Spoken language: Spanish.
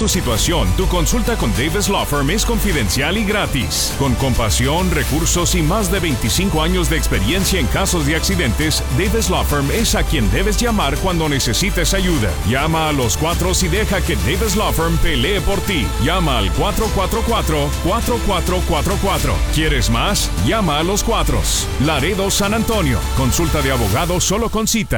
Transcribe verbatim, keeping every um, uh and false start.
tu situación, tu consulta con Davis Law Firm es confidencial y gratis. Con compasión, recursos y más de veinticinco años de experiencia en casos de accidentes, Davis Law Firm es a quien debes llamar cuando necesites ayuda. Llama a los cuatro y deja que Davis Law Firm pelee por ti. Llama al cuatro cuatro cuatro, cuatro cuatro cuatro cuatro. ¿Quieres más? Llama a los cuatro. Laredo, San Antonio. Consulta de abogado solo con cita.